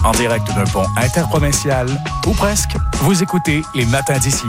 En direct d'un pont interprovincial, ou presque, vous écoutez Les Matins d'ici.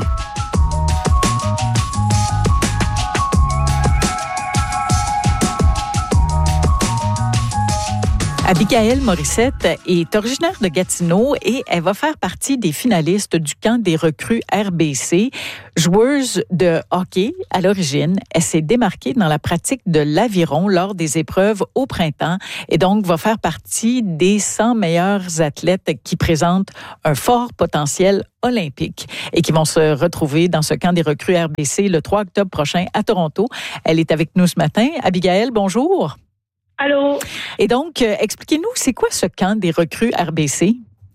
Abigaël Morissette est originaire de Gatineau et elle va faire partie des finalistes du camp des recrues RBC. Joueuse de hockey à l'origine, elle s'est démarquée dans la pratique de l'aviron lors des épreuves au printemps et donc va faire partie des 100 meilleurs athlètes qui présentent un fort potentiel olympique et qui vont se retrouver dans ce camp des recrues RBC le 3 octobre prochain à Toronto. Elle est avec nous ce matin. Abigaël, bonjour. Allô? Et donc, expliquez-nous, c'est quoi ce camp des recrues RBC?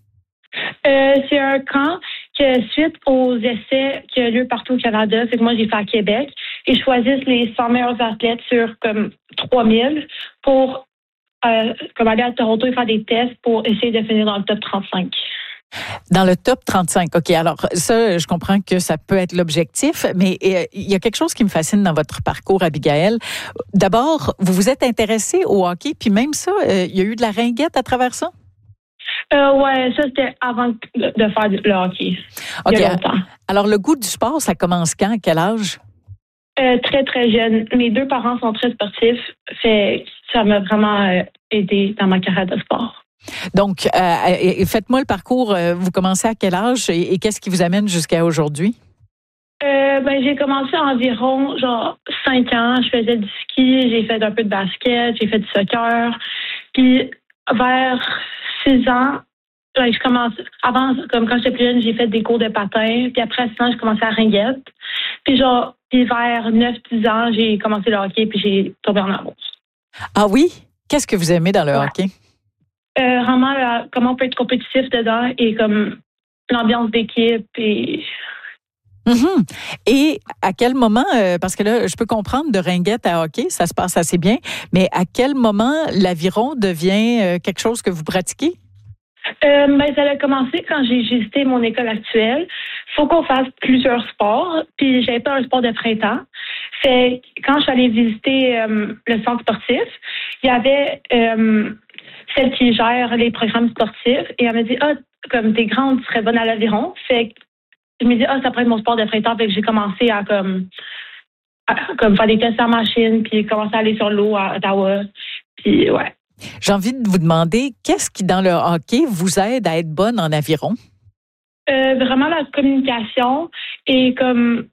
C'est un camp que, suite aux essais qui ont lieu partout au Canada, c'est que moi, j'ai fait à Québec, ils choisissent les 100 meilleurs athlètes sur comme 3000 pour comme aller à Toronto et faire des tests pour essayer de finir dans le top 35. Dans le top 35, OK. Alors, ça, je comprends que ça peut être l'objectif, mais il y a quelque chose qui me fascine dans votre parcours, Abigaël. D'abord, vous vous êtes intéressée au hockey, puis même ça, il y a eu de la ringuette à travers ça? Ouais, ça, c'était avant de faire le hockey. OK. Il y a longtemps. Alors, le goût du sport, ça commence quand? À quel âge? Très, très jeune. Mes deux parents sont très sportifs. Ça m'a vraiment aidé dans ma carrière de sport. Donc, faites-moi le parcours. Vous commencez à quel âge et qu'est-ce qui vous amène jusqu'à aujourd'hui? J'ai commencé à environ 5 ans. Je faisais du ski, j'ai fait un peu de basket, j'ai fait du soccer. Puis vers 6 ans, je commence. Avant, comme quand j'étais plus jeune, j'ai fait des cours de patin. Puis après 6 ans, j'ai commencé à ringuette. Puis vers 9-10 ans, j'ai commencé le hockey puis j'ai tombé en amour. Ah oui? Qu'est-ce que vous aimez dans le hockey? Vraiment, comment on peut être compétitif dedans et comme l'ambiance d'équipe et... Mm-hmm. Et à quel moment, parce que là, je peux comprendre de ringuette à hockey, ça se passe assez bien, mais à quel moment l'aviron devient quelque chose que vous pratiquez? Ça a commencé quand j'ai visité mon école actuelle. Il faut qu'on fasse plusieurs sports, puis j'avais pas un sport de printemps. Fait quand je suis allée visiter le centre sportif, il y avait celle qui gère les programmes sportifs et elle m'a dit comme t'es grande, tu serais bonne à l'aviron. Fait que je me dis ça pourrait être mon sport de printemps. Fait que j'ai commencé à faire des tests en machine, puis commencer à aller sur l'eau à Ottawa. Puis ouais. J'ai envie de vous demander, qu'est-ce qui, dans le hockey, vous aide à être bonne en aviron? Vraiment la communication et comme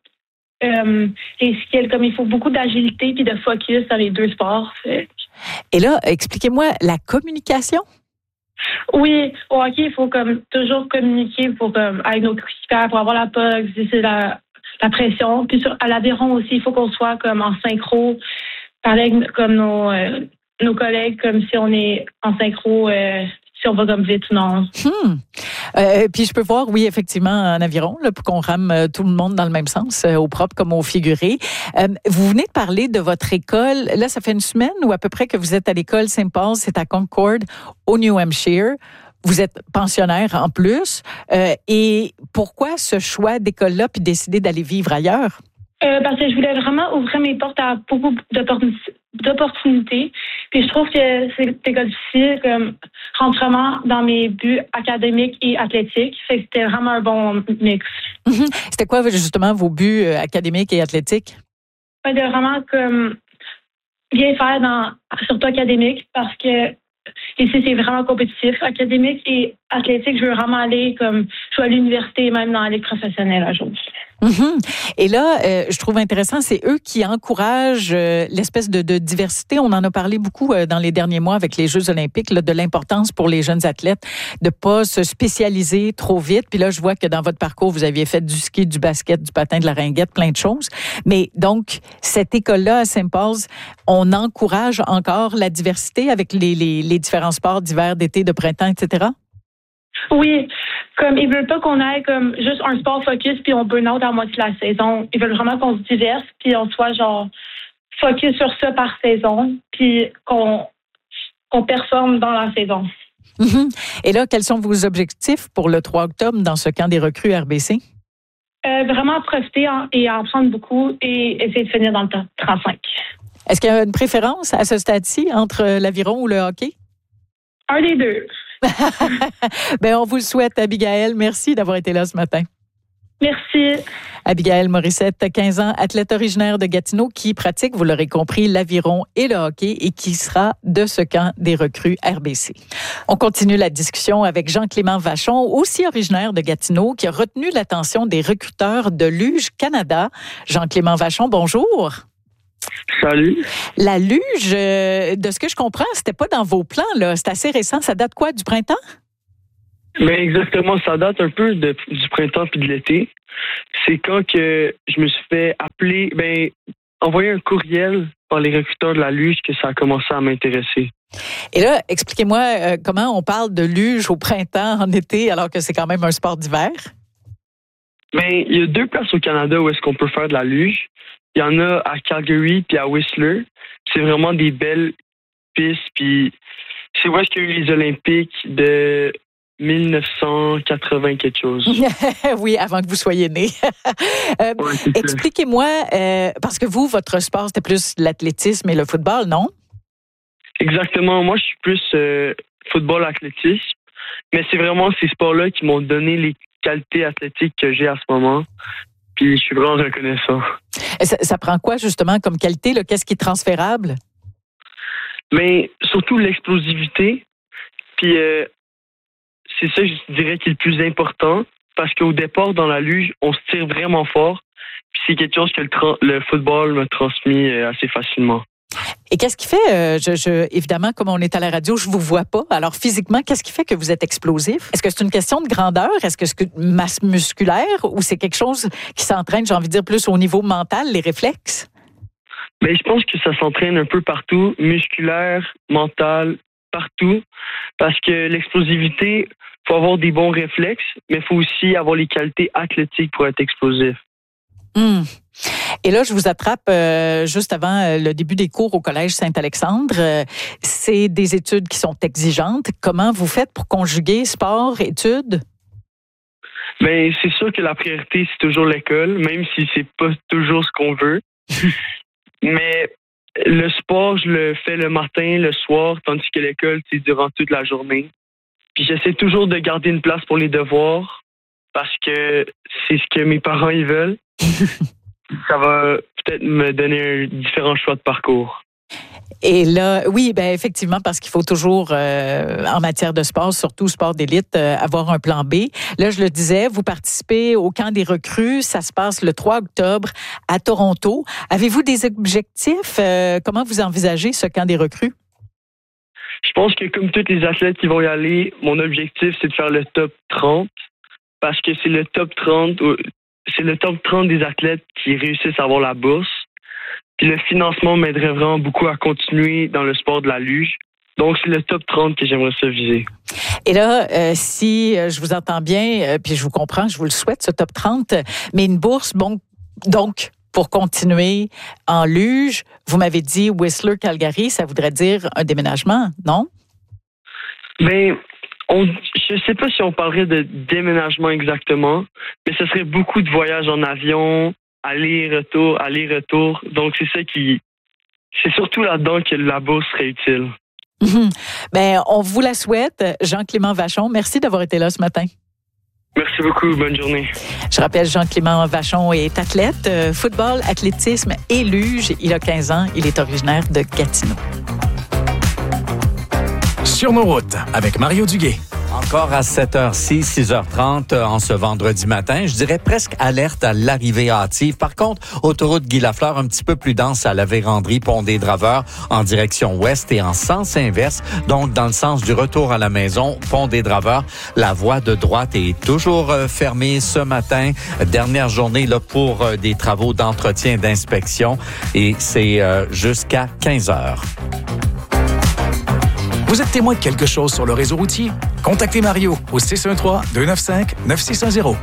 les skills, comme il faut beaucoup d'agilité puis de focus dans les deux sports. Et là, expliquez-moi, la communication? Oui, au hockey, il faut comme toujours communiquer avec nos coéquipiers pour avoir la puck, c'est la pression. Puis à l'aviron aussi, il faut qu'on soit comme en synchro, parler avec comme nos collègues comme si on est en synchro, si on va comme vite ou non. Puis je peux voir, oui, effectivement, en aviron, là, pour qu'on rame tout le monde dans le même sens, au propre comme au figuré. Vous venez de parler de votre école. Là, ça fait une semaine ou à peu près que vous êtes à l'école Saint-Paul, c'est à Concord, au New Hampshire. Vous êtes pensionnaire en plus. Et pourquoi ce choix d'école-là puis décider d'aller vivre ailleurs? Parce que je voulais vraiment ouvrir mes portes à beaucoup d'opportunités. Puis je trouve que cette école-ci rentre vraiment dans mes buts académiques et athlétiques. Fait que c'était vraiment un bon mix. Mm-hmm. C'était quoi justement vos buts académiques et athlétiques? De vraiment bien faire surtout académique parce que ici c'est vraiment compétitif. Académique et athlétique, je veux vraiment aller je vais à l'université même dans la ligue professionnelle un jour. Mm-hmm. Et là, je trouve intéressant, c'est eux qui encouragent l'espèce de diversité. On en a parlé beaucoup dans les derniers mois avec les Jeux olympiques, là, de l'importance pour les jeunes athlètes de pas se spécialiser trop vite. Puis là, je vois que dans votre parcours, vous aviez fait du ski, du basket, du patin, de la ringuette, plein de choses. Mais donc, cette école-là à Saint-Paul's, on encourage encore la diversité avec les différents sports d'hiver, d'été, de printemps, etc.? Oui, ils veulent pas qu'on ait juste un sport focus puis on burn out à moitié de la saison. Ils veulent vraiment qu'on se diverse puis on soit focus sur ça par saison puis qu'on performe dans la saison. Mm-hmm. Et là, quels sont vos objectifs pour le 3 octobre dans ce camp des recrues RBC? Vraiment profiter et en prendre beaucoup et essayer de finir dans le top 35. Est-ce qu'il y a une préférence à ce stade-ci entre l'aviron ou le hockey? Un des deux. Ben, on vous le souhaite, Abigail. Merci d'avoir été là ce matin. Merci. Abigail Morissette, 15 ans, athlète originaire de Gatineau qui pratique, vous l'aurez compris, l'aviron et le hockey et qui sera de ce camp des recrues RBC. On continue la discussion avec Jean-Clément Vachon, aussi originaire de Gatineau, qui a retenu l'attention des recruteurs de Luge Canada. Jean-Clément Vachon, bonjour. Salut. La luge, de ce que je comprends, c'était pas dans vos plans, là. C'est assez récent. Ça date quoi, du printemps? Mais exactement, ça date un peu du printemps puis de l'été. C'est quand que je me suis fait appeler, envoyer un courriel par les recruteurs de la luge que ça a commencé à m'intéresser. Et là, expliquez-moi comment on parle de luge au printemps, en été, alors que c'est quand même un sport d'hiver? Il y a 2 places au Canada où est-ce qu'on peut faire de la luge. Il y en a à Calgary puis à Whistler. C'est vraiment des belles pistes. Puis c'est où est-ce qu'il y a eu les Olympiques de 1980 quelque chose. Oui, avant que vous soyez né. Ouais, expliquez-moi, parce que vous, votre sport, c'était plus l'athlétisme et le football, non? Exactement. Moi, je suis plus football, athlétisme. Mais c'est vraiment ces sports-là qui m'ont donné les qualités athlétiques que j'ai à ce moment. Puis je suis vraiment reconnaissant. Ça prend quoi, justement, comme qualité? Là? Qu'est-ce qui est transférable? Surtout l'explosivité. Puis c'est ça, je dirais, qui est le plus important. Parce qu'au départ, dans la luge, on se tire vraiment fort. Puis c'est quelque chose que le football m'a transmis assez facilement. Et qu'est-ce qui fait, évidemment, comme on est à la radio, je vous vois pas. Alors, physiquement, qu'est-ce qui fait que vous êtes explosif? Est-ce que c'est une question de grandeur? Est-ce que c'est une masse musculaire? Ou c'est quelque chose qui s'entraîne, j'ai envie de dire, plus au niveau mental, les réflexes? Je pense que ça s'entraîne un peu partout, musculaire, mental, partout. Parce que l'explosivité, il faut avoir des bons réflexes, mais il faut aussi avoir les qualités athlétiques pour être explosif. Et là, je vous attrape juste avant le début des cours au Collège Saint-Alexandre. C'est des études qui sont exigeantes. Comment vous faites pour conjuguer sport, études? C'est sûr que la priorité, c'est toujours l'école, même si c'est pas toujours ce qu'on veut. Mais le sport, je le fais le matin, le soir, tandis que l'école, c'est durant toute la journée. Puis j'essaie toujours de garder une place pour les devoirs parce que c'est ce que mes parents ils veulent. Ça va peut-être me donner un différent choix de parcours. Et là, oui, effectivement, parce qu'il faut toujours, en matière de sport, surtout sport d'élite, avoir un plan B. Là, je le disais, vous participez au camp des recrues. Ça se passe le 3 octobre à Toronto. Avez-vous des objectifs? Comment vous envisagez ce camp des recrues? Je pense que comme tous les athlètes qui vont y aller, mon objectif, c'est de faire le top 30 parce que c'est le top 30 des athlètes qui réussissent à avoir la bourse. Puis le financement m'aiderait vraiment beaucoup à continuer dans le sport de la luge. Donc, c'est le top 30 que j'aimerais ça viser. Et là, si je vous entends bien, puis je vous comprends, je vous le souhaite, ce top 30, mais une bourse, donc, pour continuer en luge, vous m'avez dit Whistler, Calgary, ça voudrait dire un déménagement, non? Je ne sais pas si on parlerait de déménagement exactement, mais ce serait beaucoup de voyages en avion, aller-retour. Donc, c'est surtout là-dedans que la bourse serait utile. On vous la souhaite. Jean-Clément Vachon, merci d'avoir été là ce matin. Merci beaucoup. Bonne journée. Je rappelle, Jean-Clément Vachon est athlète, football, athlétisme et luge. Il a 15 ans. Il est originaire de Gatineau. Sur nos routes, avec Mario Duguay. Encore à 7h06, 6h30 en ce vendredi matin. Je dirais presque alerte à l'arrivée hâtive. Par contre, autoroute Guy Lafleur, un petit peu plus dense à la Vérandrie, pont des Draveurs, en direction ouest et en sens inverse. Donc, dans le sens du retour à la maison, pont des Draveurs, la voie de droite est toujours fermée ce matin. Dernière journée là pour des travaux d'entretien d'inspection et c'est jusqu'à 15h. Vous êtes témoin de quelque chose sur le réseau routier? Contactez Mario au 613-295-9650.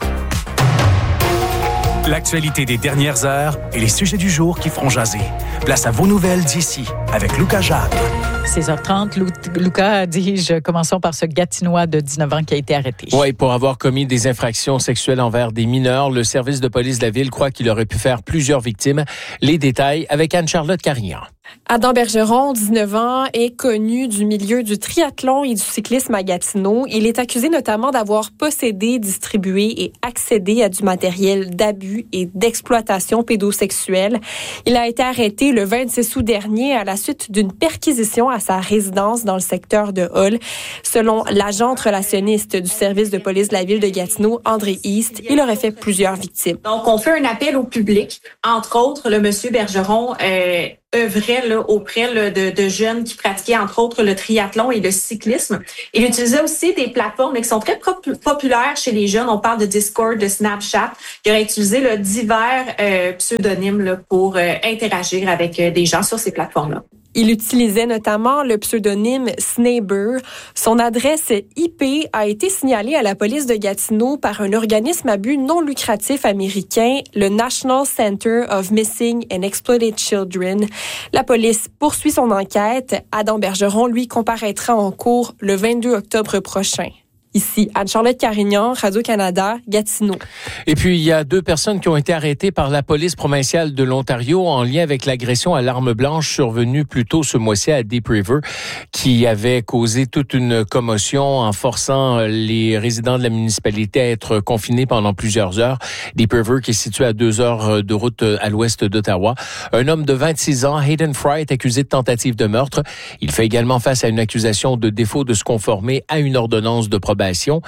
L'actualité des dernières heures et les sujets du jour qui feront jaser. Place à vos nouvelles d'ici avec Lucas Jacques. 16h30, Lucas, dis-je, commençons par ce Gatinois de 19 ans qui a été arrêté. Oui, pour avoir commis des infractions sexuelles envers des mineurs, le service de police de la ville croit qu'il aurait pu faire plusieurs victimes. Les détails avec Anne-Charlotte Carignan. Adam Bergeron, 19 ans, est connu du milieu du triathlon et du cyclisme à Gatineau. Il est accusé notamment d'avoir possédé, distribué et accédé à du matériel d'abus et d'exploitation pédosexuelle. Il a été arrêté le 26 août dernier à la suite d'une perquisition à sa résidence dans le secteur de Hull. Selon l'agente relationniste du service de police de la ville de Gatineau, André East, il aurait fait plusieurs victimes. Donc, on fait un appel au public. Entre autres, le monsieur Bergeron œuvrait auprès de jeunes qui pratiquaient entre autres le triathlon et le cyclisme. Il utilisait aussi des plateformes qui sont très populaires chez les jeunes. On parle de Discord, de Snapchat. Il aurait utilisé divers pseudonymes pour interagir avec des gens sur ces plateformes-là. Il utilisait notamment le pseudonyme Snaber. Son adresse IP a été signalée à la police de Gatineau par un organisme à but non lucratif américain, le National Center of Missing and Exploited Children. La police poursuit son enquête. Adam Bergeron, lui, comparaîtra en cours le 22 octobre prochain. Ici, Anne-Charlotte Carignan, Radio-Canada, Gatineau. Et puis, il y a 2 personnes qui ont été arrêtées par la police provinciale de l'Ontario en lien avec l'agression à l'arme blanche survenue plus tôt ce mois-ci à Deep River, qui avait causé toute une commotion en forçant les résidents de la municipalité à être confinés pendant plusieurs heures. Deep River, qui est situé à 2 heures de route à l'ouest d'Ottawa. Un homme de 26 ans, Hayden Fry, est accusé de tentative de meurtre. Il fait également face à une accusation de défaut de se conformer à une ordonnance de probation.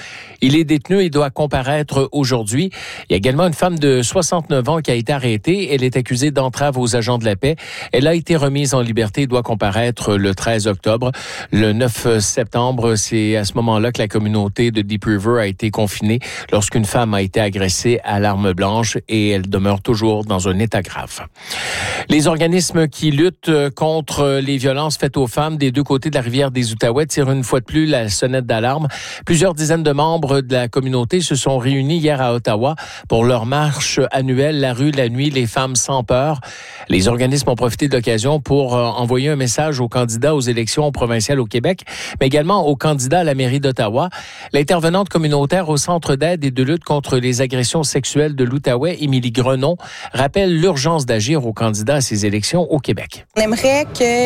Il est détenu et doit comparaître aujourd'hui. Il y a également une femme de 69 ans qui a été arrêtée. Elle est accusée d'entrave aux agents de la paix. Elle a été remise en liberté et doit comparaître le 13 octobre. Le 9 septembre, c'est à ce moment-là que la communauté de Deep River a été confinée lorsqu'une femme a été agressée à l'arme blanche et elle demeure toujours dans un état grave. Les organismes qui luttent contre les violences faites aux femmes des 2 côtés de la rivière des Outaouais tirent une fois de plus la sonnette d'alarme. Plusieurs dizaines de membres de la communauté se sont réunis hier à Ottawa pour leur marche annuelle « La rue, la nuit, les femmes sans peur ». Les organismes ont profité de l'occasion pour envoyer un message aux candidats aux élections provinciales au Québec, mais également aux candidats à la mairie d'Ottawa. L'intervenante communautaire au Centre d'aide et de lutte contre les agressions sexuelles de l'Outaouais, Émilie Grenon, rappelle l'urgence d'agir aux candidats à ces élections au Québec. On aimerait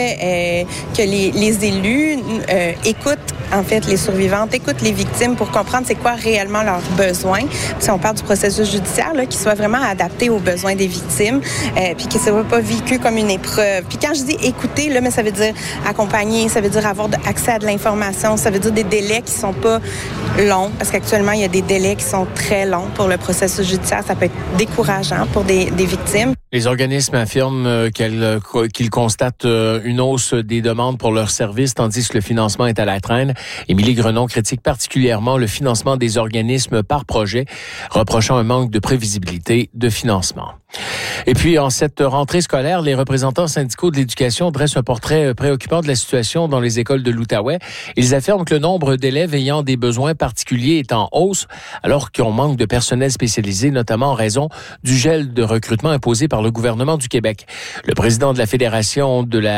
que les élus écoutent en fait les survivantes, écoutent les victimes pour comprendre c'est quoi réellement leurs besoins. Si on parle du processus judiciaire, qu'il soit vraiment adapté aux besoins des victimes, puis que ça ne soit pas vécu comme une épreuve. Puis quand je dis écouter, mais ça veut dire accompagner, ça veut dire avoir accès à de l'information, ça veut dire des délais qui sont pas longs, parce qu'actuellement, il y a des délais qui sont très longs pour le processus judiciaire. Ça peut être décourageant pour des victimes. Les organismes affirment qu'ils constatent une hausse des demandes pour leurs services, tandis que le financement est à la traîne. Émilie Grenon critique particulièrement le financement des organismes par projet, reprochant un manque de prévisibilité de financement. Et puis, en cette rentrée scolaire, les représentants syndicaux de l'éducation dressent un portrait préoccupant de la situation dans les écoles de l'Outaouais. Ils affirment que le nombre d'élèves ayant des besoins particuliers est en hausse, alors qu'on manque de personnel spécialisé, notamment en raison du gel de recrutement imposé par le gouvernement du Québec. Le président de la Fédération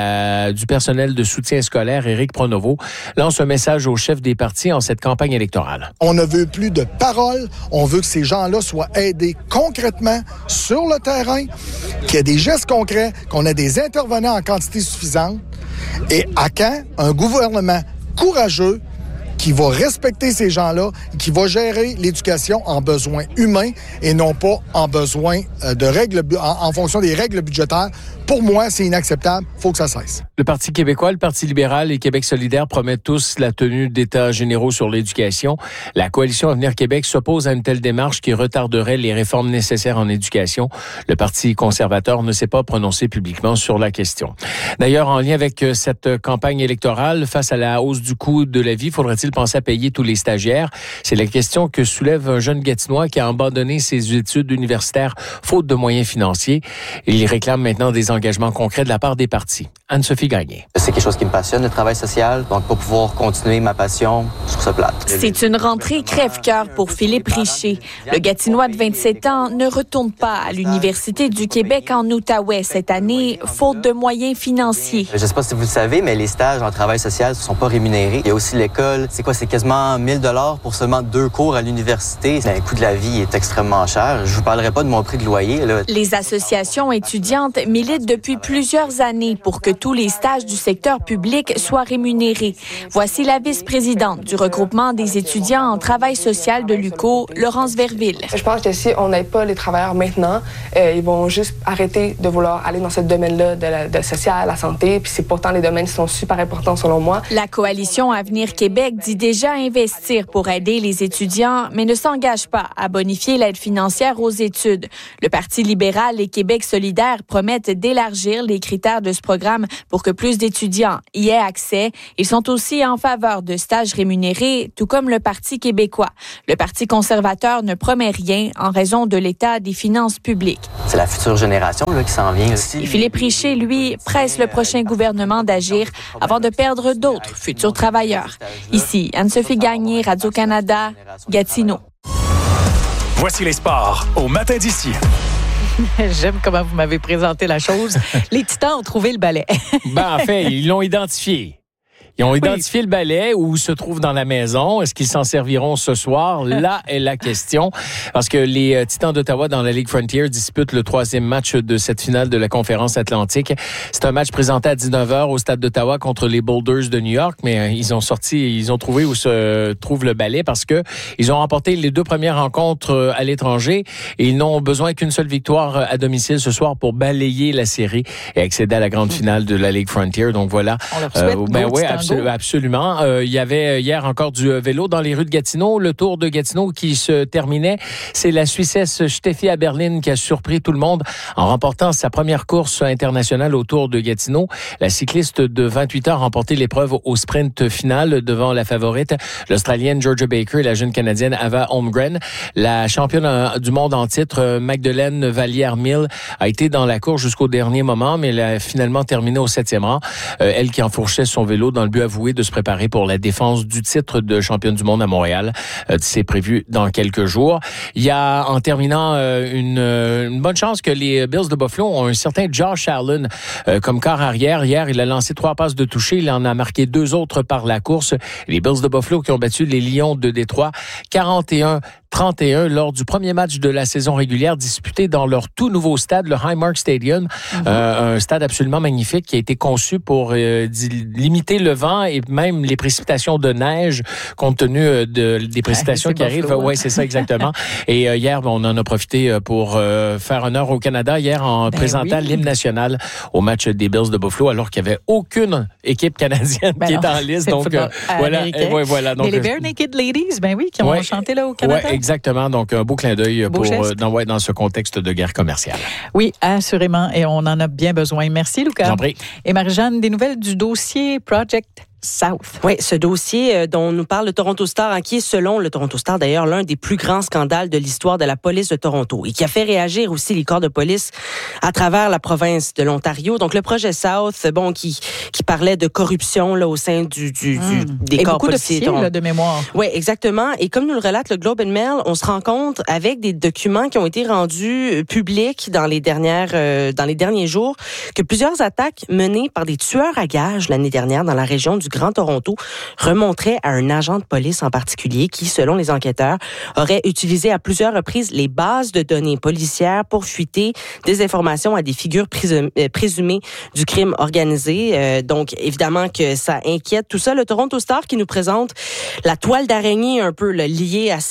du personnel de soutien scolaire, Éric Pronovo, lance un message aux chefs des partis en cette campagne électorale. On ne veut plus de paroles. On veut que ces gens-là soient aidés concrètement sur le terrain, qu'il y ait des gestes concrets, qu'on ait des intervenants en quantité suffisante. Et à quand un gouvernement courageux qui va respecter ces gens-là, qui va gérer l'éducation en besoins humains et non pas en besoin de règles, en fonction des règles budgétaires. Pour moi, c'est inacceptable. Il faut que ça cesse. Le Parti québécois, le Parti libéral et Québec solidaire promettent tous la tenue d'états généraux sur l'éducation. La coalition Avenir Québec s'oppose à une telle démarche qui retarderait les réformes nécessaires en éducation. Le Parti conservateur ne s'est pas prononcé publiquement sur la question. D'ailleurs, en lien avec cette campagne électorale, face à la hausse du coût de la vie, faudrait-il penser à payer tous les stagiaires? C'est la question que soulève un jeune Gatinois qui a abandonné ses études universitaires faute de moyens financiers. Il réclame maintenant des engagements concrets de la part des partis. Anne-Sophie Gagné. C'est quelque chose qui me passionne, le travail social. Donc, pour pouvoir continuer ma passion, je trouve ça plate. C'est une rentrée crève-cœur pour Philippe Richer. Le Gatinois de 27 ans ne retourne pas à l'Université du Québec en Outaouais cette année, faute de moyens financiers. Je ne sais pas si vous le savez, mais les stages en travail social ne sont pas rémunérés. Il y a aussi l'école. C'est c'est quasiment 1 000 $ pour seulement 2 cours à l'université. Le coût de la vie est extrêmement cher. Je vous parlerai pas de mon prix de loyer, là. Les associations étudiantes militent depuis plusieurs années pour que tous les stages du secteur public soient rémunérés. Voici la vice-présidente du regroupement des étudiants en travail social de l'UQO, Laurence Verville. Je pense que si on n'aide pas les travailleurs maintenant, ils vont juste arrêter de vouloir aller dans ce domaine-là de social, la santé, puis c'est pourtant les domaines qui sont super importants selon moi. La coalition Avenir Québec dit déjà investir pour aider les étudiants, mais ne s'engage pas à bonifier l'aide financière aux études. Le Parti libéral et Québec solidaire promettent d'élargir les critères de ce programme pour que plus d'étudiants y aient accès. Ils sont aussi en faveur de stages rémunérés, tout comme le Parti québécois. Le Parti conservateur ne promet rien en raison de l'état des finances publiques. C'est la future génération là, qui s'en vient aussi. Et Philippe Richer, lui, presse le prochain gouvernement d'agir avant de perdre d'autres futurs travailleurs. Ici, Anne-Sophie Gagné, Radio-Canada, Gatineau. Voici les sports au matin d'ici. J'aime comment vous m'avez présenté la chose. Les Titans ont trouvé le balai. En fait, ils l'ont identifié. Ils ont identifié le balai où il se trouve dans la maison. Est-ce qu'ils s'en serviront ce soir? Là est la question. Parce que les Titans d'Ottawa dans la Ligue Frontier disputent le 3e match de cette finale de la Conférence Atlantique. C'est un match présenté à 19h au Stade d'Ottawa contre les Boulders de New York, mais ils ont trouvé où se trouve le balai parce que ils ont remporté les 2 premières rencontres à l'étranger et ils n'ont besoin qu'une seule victoire à domicile ce soir pour balayer la série et accéder à la grande finale de la Ligue Frontier. Donc voilà. On leur souhaite absolument. Il y avait hier encore du vélo dans les rues de Gatineau. Le Tour de Gatineau qui se terminait. C'est la Suissesse Steffi Aberlin qui a surpris tout le monde en remportant sa première course internationale au Tour de Gatineau. La cycliste de 28 ans a remporté l'épreuve au sprint final devant la favorite, l'Australienne Georgia Baker et la jeune Canadienne Ava Holmgren. La championne du monde en titre, Magdalene Vallière-Mille, a été dans la course jusqu'au dernier moment, mais elle a finalement terminé au 7e rang. Elle qui enfourchait son vélo dans le but avoué de se préparer pour la défense du titre de championne du monde à Montréal. C'est prévu dans quelques jours. Il y a, en terminant, une bonne chance que les Bills de Buffalo ont un certain Josh Allen comme quart arrière. Hier, il a lancé 3 passes de toucher. Il en a marqué 2 autres par la course. Les Bills de Buffalo qui ont battu les Lions de Détroit 41-31 lors du premier match de la saison régulière disputé dans leur tout nouveau stade, le Highmark Stadium. Un stade absolument magnifique qui a été conçu pour limiter le vent et même les précipitations de neige compte tenu des précipitations qui arrivent. Oui, c'est ça exactement. Et hier, on en a profité pour faire honneur au Canada hier en présentant l'hymne national au match des Bills de Buffalo alors qu'il n'y avait aucune équipe canadienne qui est en liste. Donc voilà. Donc, et les Bare Naked Ladies, qui ont chanté là au Canada. Oui, exactement. Donc un beau clin d'œil dans ce contexte de guerre commerciale. Oui, assurément. Et on en a bien besoin. Merci, Lucas. J'en prie. Et Marie-Jeanne, des nouvelles du dossier Project South. Oui, ce dossier dont nous parle le Toronto Star, qui est selon le Toronto Star d'ailleurs l'un des plus grands scandales de l'histoire de la police de Toronto et qui a fait réagir aussi les corps de police à travers la province de l'Ontario. Donc le projet South, qui parlait de corruption là au sein des corps policiers. Et beaucoup d'officiers de mémoire. Oui, exactement. Et comme nous le relate le Globe and Mail, on se rend compte avec des documents qui ont été rendus publics dans les derniers jours que plusieurs attaques menées par des tueurs à gages l'année dernière dans la région du Grand Toronto remonterait à un agent de police en particulier qui, selon les enquêteurs, aurait utilisé à plusieurs reprises les bases de données policières pour fuiter des informations à des figures présumées du crime organisé. Donc, évidemment que ça inquiète tout ça. Le Toronto Star qui nous présente la toile d'araignée un peu liée à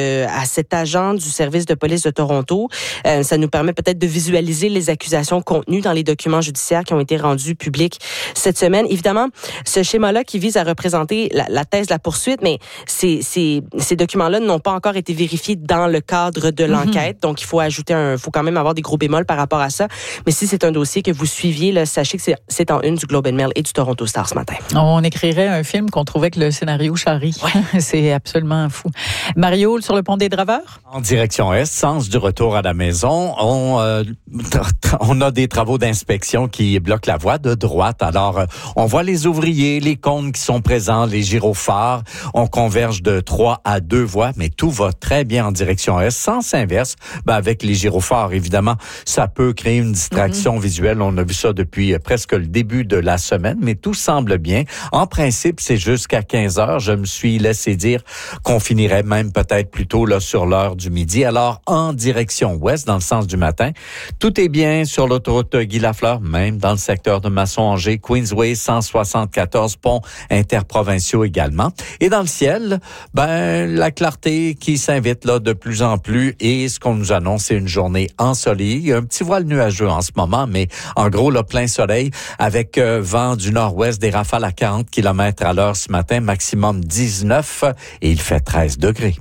cet agent du service de police de Toronto. Ça nous permet peut-être de visualiser les accusations contenues dans les documents judiciaires qui ont été rendus publics cette semaine. Évidemment, ce schéma-là qui vise à représenter la thèse de la poursuite, mais ces documents-là n'ont pas encore été vérifiés dans le cadre de l'enquête. Donc, il faut faut quand même avoir des gros bémols par rapport à ça. Mais si c'est un dossier que vous suiviez, là, sachez que c'est en une du Globe and Mail et du Toronto Star ce matin. On écrirait un film qu'on trouvait que le scénario charrie. Ouais. C'est absolument fou. Mario, sur le pont des Draveurs? En direction est, sens du retour à la maison, on a des travaux d'inspection qui bloquent la voie de droite. Alors, on voit les ouvriers, les les cônes qui sont présents, les gyrophares, on converge de 3 à 2 voies, mais tout va très bien en direction est. Sens inverse, avec les gyrophares, évidemment, ça peut créer une distraction visuelle. On a vu ça depuis presque le début de la semaine, mais tout semble bien. En principe, c'est jusqu'à 15 heures. Je me suis laissé dire qu'on finirait même peut-être plus tôt là, sur l'heure du midi. Alors, en direction ouest, dans le sens du matin, tout est bien sur l'autoroute Guy-Lafleur, même dans le secteur de Masson-Angers, Queensway, 174 ponts interprovinciaux également. Et dans le ciel, la clarté qui s'invite là de plus en plus et ce qu'on nous annonce, c'est une journée ensoleillée. Il y a un petit voile nuageux en ce moment, mais en gros, le plein soleil avec vent du nord-ouest, des rafales à 40 km à l'heure ce matin, maximum 19 et il fait 13 degrés.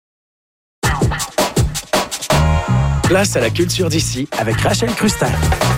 Place à la culture d'ici avec Rachel Crustin.